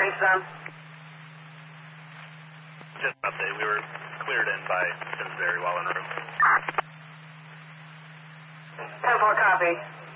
morning, son. Just an update. We were cleared in by Simsbury while en route. 10-4 copy.